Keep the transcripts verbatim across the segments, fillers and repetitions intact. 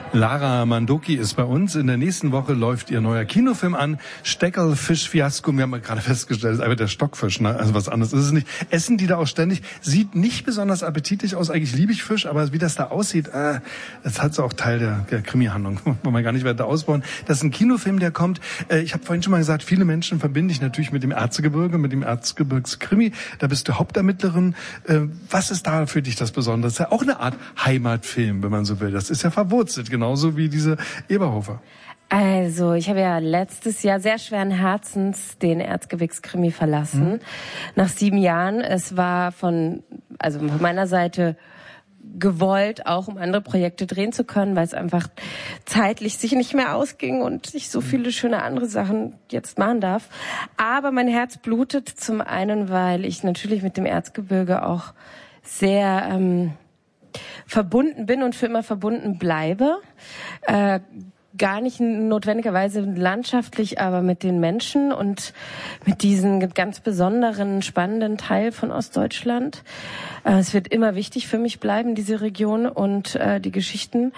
Lara Mandoki ist bei uns. In der nächsten Woche läuft ihr neuer Kinofilm an. Steckelfisch-Fiasko. Wir haben gerade festgestellt, das ist einfach der Stockfisch, ne? Also was anderes ist es nicht. Essen die da auch ständig. Sieht nicht besonders appetitlich aus. Eigentlich liebe ich Fisch, aber wie das da aussieht, äh, das hat so auch Teil der, der Krimi-Handlung. Wollen wir gar nicht weiter ausbauen. Das ist ein Kinofilm, der kommt. Äh, ich habe vorhin schon mal gesagt, viele Menschen verbinde ich natürlich mit dem Erzgebirge, mit dem Erzgebirgskrimi. Da bist du Hauptermittlerin. Äh, was ist da für dich das Besondere? Das ist ja auch eine Art Heimatfilm, wenn man so will. Das ist ja verwurzelt, genauso wie diese Eberhofer. Also, ich habe ja letztes Jahr sehr schweren Herzens den Erzgebirgskrimi verlassen. Mhm. Nach sieben Jahren. Es war von, also von meiner Seite gewollt, auch um andere Projekte drehen zu können, weil es einfach zeitlich sich nicht mehr ausging und ich so viele schöne andere Sachen jetzt machen darf. Aber mein Herz blutet zum einen, weil ich natürlich mit dem Erzgebirge auch sehr ähm, verbunden bin und für immer verbunden bleibe. Äh, gar nicht notwendigerweise landschaftlich, aber mit den Menschen und mit diesem ganz besonderen, spannenden Teil von Ostdeutschland. Äh, es wird immer wichtig für mich bleiben, diese Region und äh, die Geschichten.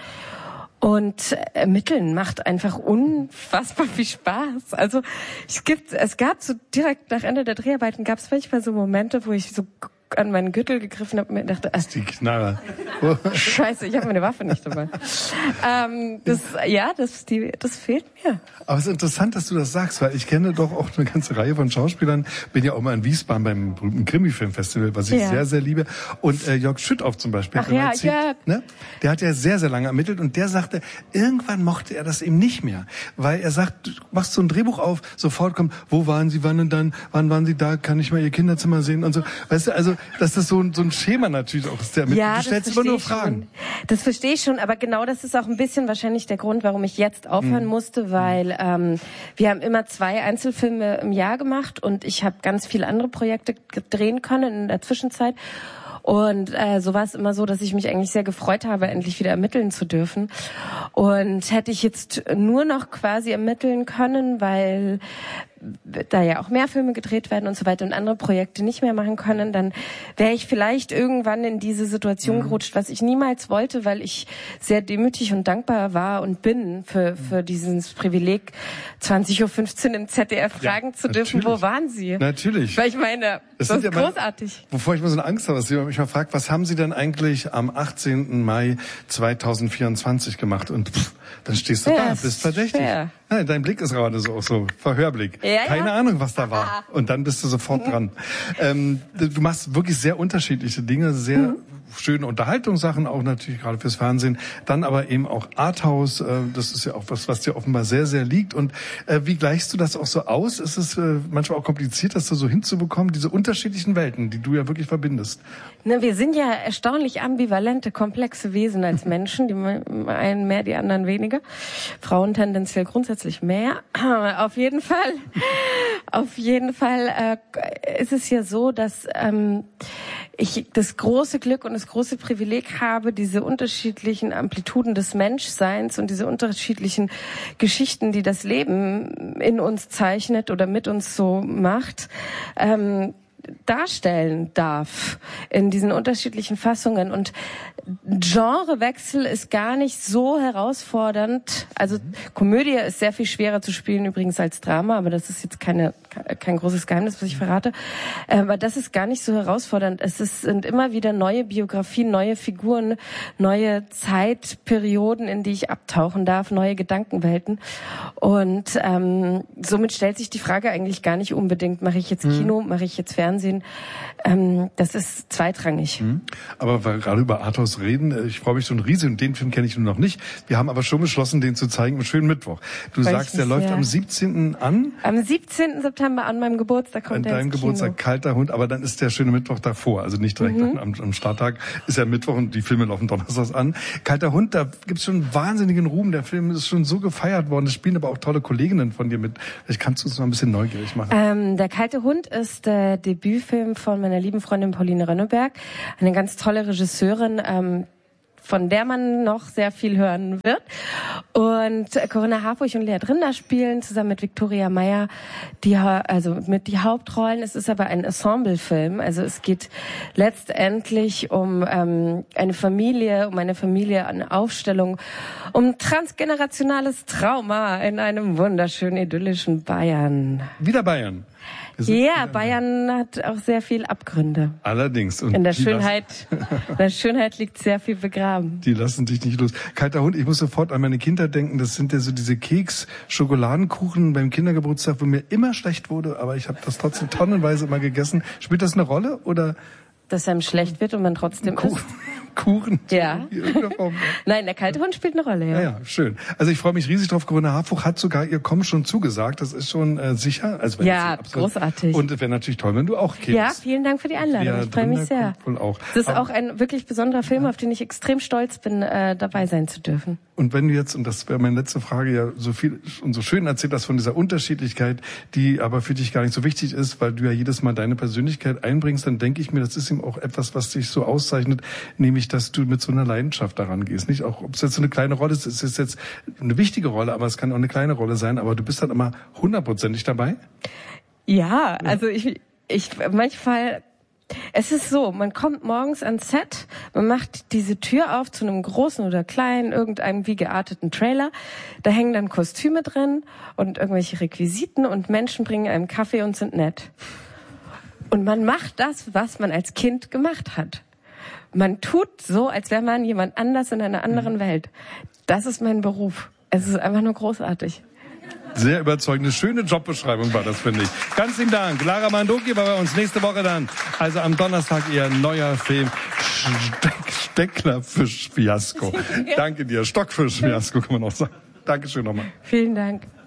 Und ermitteln macht einfach unfassbar viel Spaß. Also es gibt, es gab so direkt nach Ende der Dreharbeiten gab es manchmal so Momente, wo ich so an meinen Gürtel gegriffen habe und mir dachte, das ist die Knarre. Scheiße, ich habe meine Waffe nicht dabei. ähm, das, ja, das, die, das fehlt mir. Aber es ist interessant, dass du das sagst, weil ich kenne doch auch eine ganze Reihe von Schauspielern. Bin ja auch mal in Wiesbaden beim berühmten Krimi-Filmfestival, was ich ja. sehr, sehr liebe. Und äh, Jörg Schüttauf zum Beispiel. Ach ja, erzählt, Jörg. Ne? Der hat ja sehr, sehr lange ermittelt und der sagte, irgendwann mochte er das eben nicht mehr. Weil er sagt, du machst so ein Drehbuch auf, sofort kommt, wo waren Sie, wann und dann, wann waren Sie da, kann ich mal Ihr Kinderzimmer sehen und so. Weißt du, also dass das so ein, so ein Schema natürlich auch ist. Der mit, ja, du stellst immer nur Fragen. Schon. Das verstehe ich schon, aber genau das ist auch ein bisschen wahrscheinlich der Grund, warum ich jetzt aufhören mhm. musste, weil ähm, wir haben immer zwei Einzelfilme im Jahr gemacht und ich habe ganz viele andere Projekte drehen können in der Zwischenzeit. Und äh, so war es immer so, dass ich mich eigentlich sehr gefreut habe, endlich wieder ermitteln zu dürfen. Und hätte ich jetzt nur noch quasi ermitteln können, weil da ja auch mehr Filme gedreht werden und so weiter und andere Projekte nicht mehr machen können, dann wäre ich vielleicht irgendwann in diese Situation mhm. gerutscht, was ich niemals wollte, weil ich sehr demütig und dankbar war und bin für für dieses Privileg, zwanzig Uhr fünfzehn im Z D F fragen ja, zu dürfen, natürlich. Wo waren Sie? Natürlich. Weil ich meine, das, das ist ja Mal, großartig. Bevor ich mal so eine Angst habe, dass jemand mich mal fragt, was haben Sie denn eigentlich am achtzehnten Mai zweitausendvierundzwanzig gemacht? Und pff, dann stehst du ja, da, bist verdächtig. Schwer. Nein, dein Blick ist gerade so, so Verhörblick. Ja, Keine ja. Ahnung, was da war. Und dann bist du sofort dran. Ähm, du machst wirklich sehr unterschiedliche Dinge, sehr mhm. schöne Unterhaltungssachen, auch natürlich gerade fürs Fernsehen. Dann aber eben auch Arthouse. Äh, das ist ja auch was, was dir offenbar sehr, sehr liegt. Und äh, wie gleichst du das auch so aus? Ist es äh, manchmal auch kompliziert, das so hinzubekommen, diese unterschiedlichen Welten, die du ja wirklich verbindest? Na, wir sind ja erstaunlich ambivalente, komplexe Wesen als Menschen. Die einen mehr, die anderen weniger. Frauen tendenziell grundsätzlich mehr. Auf jeden Fall. Auf jeden Fall äh, ist es ja so, dass ähm, ich das große Glück und das große Privileg habe, diese unterschiedlichen Amplituden des Menschseins und diese unterschiedlichen Geschichten, die das Leben in uns zeichnet oder mit uns so macht, ähm, darstellen darf in diesen unterschiedlichen Fassungen. Und Genrewechsel ist gar nicht so herausfordernd. Also Komödie ist sehr viel schwerer zu spielen übrigens als Drama, aber das ist jetzt keine kein großes Geheimnis, was ich verrate. Aber das ist gar nicht so herausfordernd. Es ist, sind immer wieder neue Biografien, neue Figuren, neue Zeitperioden, in die ich abtauchen darf, neue Gedankenwelten. Und ähm, somit stellt sich die Frage eigentlich gar nicht unbedingt, mache ich jetzt Kino, mhm. mache ich jetzt Fernsehen. Ähm, das ist zweitrangig. Mhm. Aber weil wir gerade über Arthouse reden, ich freue mich schon riesig und den Film kenne ich nur noch nicht. Wir haben aber schon beschlossen, den zu zeigen am schönen Mittwoch. Du Weiß sagst, der läuft am siebzehnten an? Am siebzehnten September an meinem Geburtstag kommt er ins Kino. An deinem Geburtstag, Kalter Hund, aber dann ist der schöne Mittwoch davor, also nicht direkt mhm. am, am Starttag, ist ja Mittwoch und die Filme laufen donnerstags an. Kalter Hund, da gibt's schon wahnsinnigen Ruhm, der Film ist schon so gefeiert worden, es spielen aber auch tolle Kolleginnen von dir mit. Vielleicht kannst du uns mal ein bisschen neugierig machen. Ähm, der Kalte Hund ist der Debütfilm von meiner lieben Freundin Pauline Rönneberg, eine ganz tolle Regisseurin, ähm, von der man noch sehr viel hören wird. Und Corinna Harfouch und Lea Drinder spielen zusammen mit Viktoria Meyer die, also mit die Hauptrollen. Es ist aber ein Ensemblefilm. Also es geht letztendlich um ähm, eine Familie, um eine Familie an Aufstellung, um transgenerationales Trauma in einem wunderschönen, idyllischen Bayern. Wieder Bayern. Ja, Bayern hat auch sehr viel Abgründe. Allerdings. Und in der Schönheit, in der Schönheit liegt sehr viel begraben. Die lassen dich nicht los. Kalter Hund, ich muss sofort an meine Kindheit denken. Das sind ja so diese Keks-Schokoladenkuchen beim Kindergeburtstag, wo mir immer schlecht wurde, aber ich habe das trotzdem tonnenweise immer gegessen. Spielt das eine Rolle oder? Dass einem schlecht wird und man trotzdem Kuchen. isst? Kuchen? Ja. Nein, der kalte Hund spielt eine Rolle, ja. Ja, ja, schön. Also ich freue mich riesig drauf. Corinna Harfouch hat sogar ihr Kommen schon zugesagt. Das ist schon äh, sicher. Also wenn ja, großartig. Und es wäre natürlich toll, wenn du auch kämst. Ja, vielen Dank für die Einladung. Ja, ich freue mich sehr. Wohl auch. Das ist Aber, auch ein wirklich besonderer Film, auf den ich extrem stolz bin, äh, dabei sein zu dürfen. Und wenn du jetzt, und das wäre meine letzte Frage, ja so viel und so schön erzählt hast von dieser Unterschiedlichkeit, die aber für dich gar nicht so wichtig ist, weil du ja jedes Mal deine Persönlichkeit einbringst, dann denke ich mir, das ist eben auch etwas, was dich so auszeichnet, nämlich, dass du mit so einer Leidenschaft daran gehst. Nicht auch, ob es jetzt so eine kleine Rolle ist, es ist jetzt eine wichtige Rolle, aber es kann auch eine kleine Rolle sein, aber du bist halt immer hundertprozentig dabei? Ja, also ich, ich manchmal, es ist so, man kommt morgens ans Set, man macht diese Tür auf zu einem großen oder kleinen, irgendeinem wie gearteten Trailer, da hängen dann Kostüme drin und irgendwelche Requisiten und Menschen bringen einem Kaffee und sind nett. Und man macht das, was man als Kind gemacht hat. Man tut so, als wäre man jemand anders in einer anderen Welt. Das ist mein Beruf. Es ist einfach nur großartig. Sehr überzeugende, schöne Jobbeschreibung war das, finde ich. Ganz lieben Dank. Lara Mandoki war bei uns nächste Woche dann. Also am Donnerstag ihr neuer Film Steck, Stecklerfisch-Fiasko. Ja. Danke dir. Stockfisch-Fiasko kann man auch sagen. Dankeschön nochmal. Vielen Dank.